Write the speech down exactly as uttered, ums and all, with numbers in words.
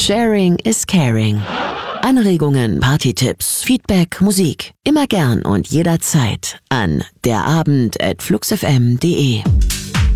Sharing is caring. Anregungen, Partytipps, Feedback, Musik. Immer gern und jederzeit an derabend at fluxfm punkt de.